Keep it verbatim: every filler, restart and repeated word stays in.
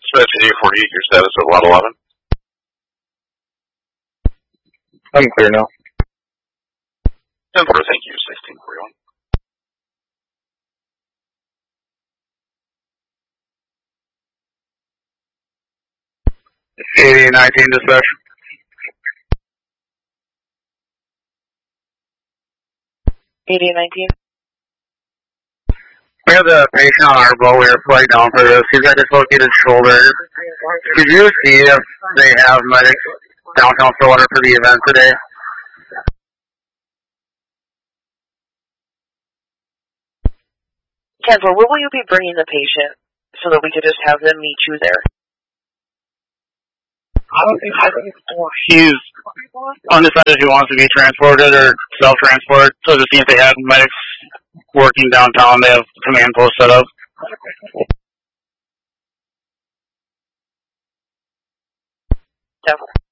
Dispatch eight forty-eight, your status at lot eleven. I'm clear now. ten four, thank you, sixteen forty-one. eighty nineteen dispatch. eighty nineteen. We have the patient on our boat. We were flying down for this. He's got dislocated shoulder. Could you see if they have medics downtown Stillwater for the event today? ten four, where will you be bringing the patient so that we could just have them meet you there? I don't think, I think he's undecided if he wants to be transported or self-transport. So to see if they have medics working downtown, they have command post set up. ten four.